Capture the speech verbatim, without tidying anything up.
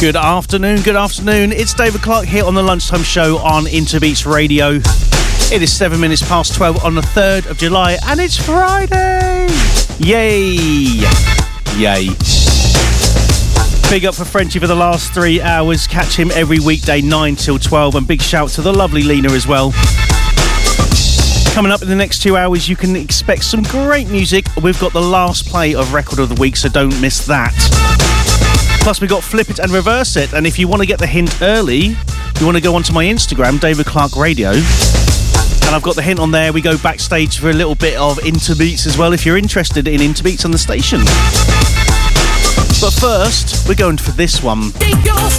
Good afternoon, good afternoon. It's David Clarke here on the Lunchtime Show on Interbeats Radio. It is seven minutes past twelve on the third of July and it's Friday! Yay! Yay. Big up for Frenchie for the last three hours. Catch him every weekday nine till twelve, and big shout to the lovely Lena as well. Coming up in the next two hours, you can expect some great music. We've got the last play of Record of the Week, so don't miss that. Plus, we got Flip It and Reverse It, and if you want to get the hint early, you want to go onto my Instagram, David Clarke Radio, and I've got the hint on there. We go backstage for a little bit of Interbeats as well, if you're interested in Interbeats on the station. But first, we're going for this one. It goes